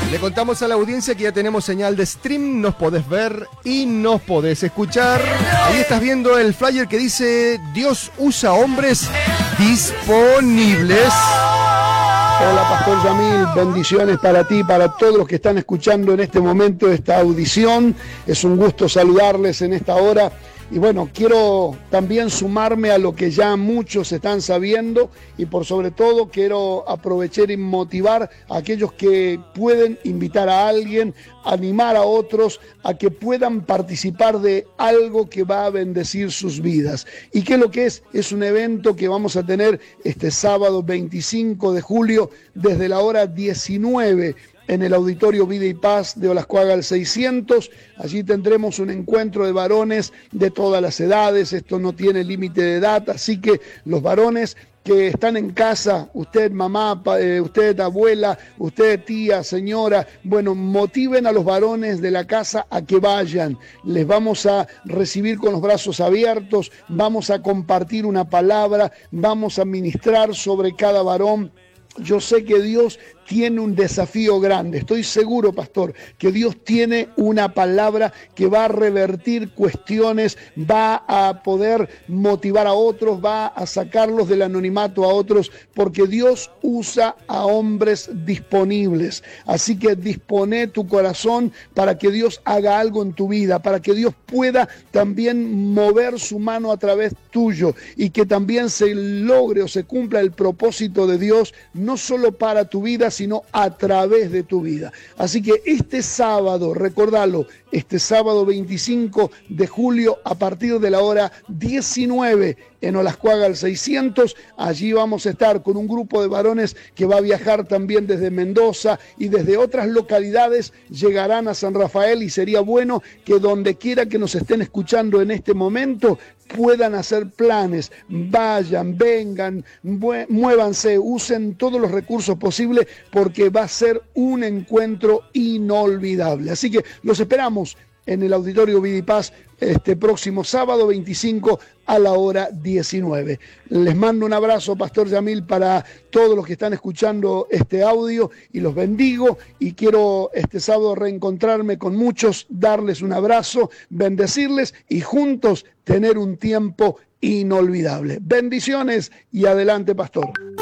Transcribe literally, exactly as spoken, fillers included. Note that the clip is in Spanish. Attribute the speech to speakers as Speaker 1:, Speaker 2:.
Speaker 1: Le contamos a la audiencia que ya tenemos señal de stream, nos podés ver y nos podés escuchar. Ahí estás viendo el flyer que dice Dios usa hombres disponibles.
Speaker 2: Hola Pastor Yamil, bendiciones para ti, para todos los que están escuchando en este momento esta audición. Es un gusto saludarles en esta hora. Y bueno, quiero también sumarme a lo que ya muchos están sabiendo y por sobre todo quiero aprovechar y motivar a aquellos que pueden invitar a alguien, animar a otros a que puedan participar de algo que va a bendecir sus vidas. ¿Y qué es lo que es? Es un evento que vamos a tener este sábado veinticinco de julio desde la hora diecinueve en el Auditorio Vida y Paz de Olascuaga al seiscientos. Allí tendremos un encuentro de varones de todas las edades. Esto no tiene límite de edad, así que los varones que están en casa, usted mamá, usted abuela, usted tía, señora, bueno, motiven a los varones de la casa a que vayan. Les vamos a recibir con los brazos abiertos, vamos a compartir una palabra, vamos a ministrar sobre cada varón. Yo sé que Dios tiene un desafío grande. Estoy seguro, pastor, que Dios tiene una palabra que va a revertir cuestiones, va a poder motivar a otros, va a sacarlos del anonimato a otros, porque Dios usa a hombres disponibles. Así que dispone tu corazón para que Dios haga algo en tu vida, para que Dios pueda también mover su mano a través tuyo y que también se logre o se cumpla el propósito de Dios, no solo para tu vida, sino a través de tu vida. Así que este sábado, recordalo, este sábado veinticinco de julio a partir de la hora diecinueve en Olascuaga al seiscientos, allí vamos a estar con un grupo de varones que va a viajar también desde Mendoza y desde otras localidades llegarán a San Rafael, y sería bueno que donde quiera que nos estén escuchando en este momento puedan hacer planes, vayan, vengan, muévanse, usen todos los recursos posibles porque va a ser un encuentro inolvidable. Así que los esperamos en el Auditorio Vida y Paz este próximo sábado veinticinco a la hora diecinueve. Les mando un abrazo, Pastor Yamil, para todos los que están escuchando este audio y los bendigo, y quiero este sábado reencontrarme con muchos, darles un abrazo, bendecirles y juntos tener un tiempo inolvidable. Bendiciones y adelante, Pastor.